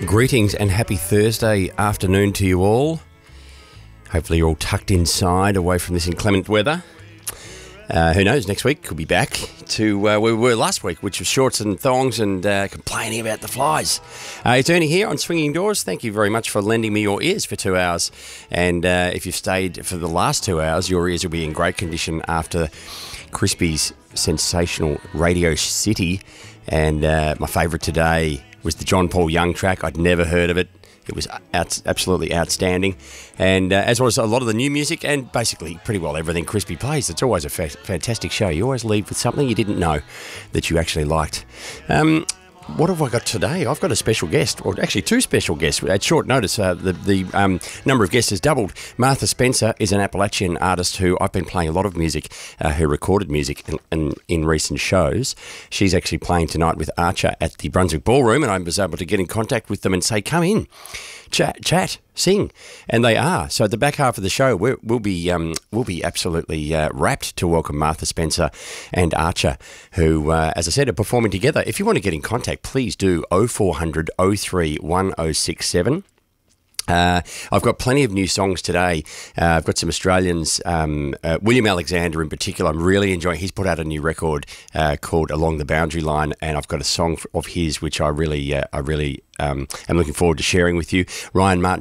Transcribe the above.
Greetings and happy Thursday afternoon to you all. Hopefully you're all tucked inside away from this inclement weather. Who knows, next week could be back to where we were last week, which was shorts and thongs and complaining about the flies. It's Ernie here on Swinging Doors. Thank you very much for lending me your ears for 2 hours. And if you've stayed for the last 2 hours, your ears will be in great condition after Crispy's sensational Radio City. And my favourite today was the John Paul Young track. I'd never heard of it. It was absolutely outstanding. And as well as a lot of the new music and basically pretty well everything Crispy plays. It's always a fantastic show. You always leave with something you didn't know that you actually liked. What have I got today? I've got a special guest, or actually two special guests. At short notice, the number of guests has doubled. Martha Spencer is an Appalachian artist who I've been playing a lot of music, who recorded music in recent shows. She's actually playing tonight with Archer at the Brunswick Ballroom, and I was able to get in contact with them and say, come in, chat, sing, and they are. So the back half of the show, we'll be absolutely rapt to welcome Martha Spencer and Archer, who, as I said, are performing together. If you want to get in contact, please do 0400 03 1067. I've got plenty of new songs today. I've got some Australians, William Alexander in particular. I'm really enjoying. He's put out a new record called Along the Boundary Line, and I've got a song of his which I really am looking forward to sharing with you. Ryan Martin